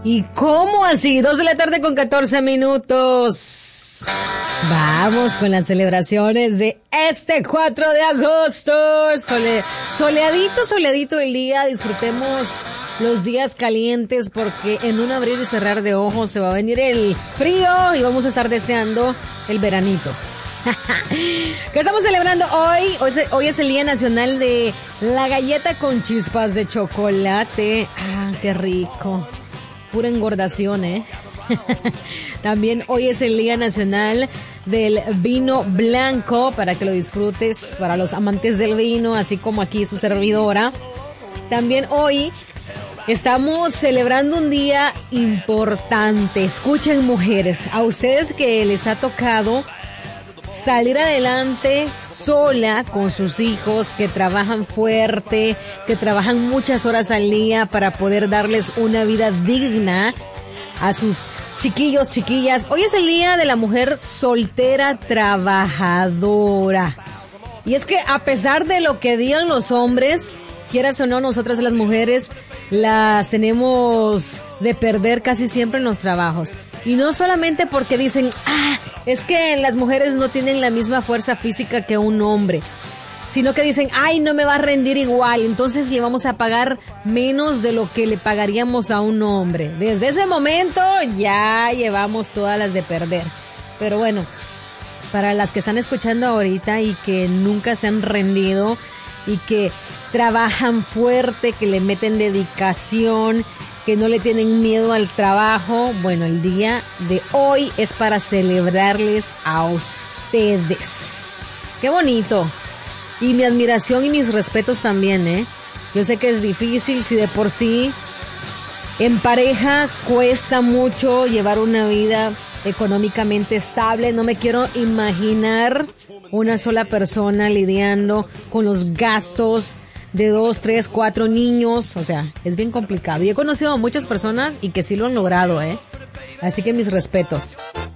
¿Y cómo así? 2 de la tarde con 14 minutos. Vamos con las celebraciones de este 4 de agosto. Soleadito el día. Disfrutemos los días calientes porque en un abrir y cerrar de ojos se va a venir el frío y vamos a estar deseando el veranito. ¿Qué estamos celebrando hoy? Hoy es el Día Nacional de la Galleta con Chispas de Chocolate. Ah, qué rico. Pura engordación, ¿eh? También hoy es el Día Nacional del Vino Blanco, para que lo disfrutes, para los amantes del vino, así como aquí su servidora. También hoy estamos celebrando un día importante. Escuchen, mujeres, a ustedes que les ha tocado salir adelante sola con sus hijos, que trabajan fuerte, que trabajan muchas horas al día para poder darles una vida digna a sus chiquillos, chiquillas. Hoy es el Día de la Mujer Soltera Trabajadora. Y es que a pesar de lo que digan los hombres, quieras o no, nosotras las mujeres las tenemos de perder casi siempre en los trabajos. Y no solamente porque dicen, es que las mujeres no tienen la misma fuerza física que un hombre, sino que dicen, no me va a rendir igual, entonces le vamos a pagar menos de lo que le pagaríamos a un hombre. Desde ese momento ya llevamos todas las de perder. Pero bueno, para las que están escuchando ahorita y que nunca se han rendido y que trabajan fuerte, que le meten dedicación, que no le tienen miedo al trabajo, bueno, el día de hoy es para celebrarles a ustedes. ¡Qué bonito! Y mi admiración y mis respetos también, ¿eh? Yo sé que es difícil, si de por sí en pareja cuesta mucho llevar una vida económicamente estable. No me quiero imaginar una sola persona lidiando con los gastos de 2, 3, 4 niños. O sea, es bien complicado. Y he conocido a muchas personas y que sí lo han logrado, ¿eh? Así que mis respetos.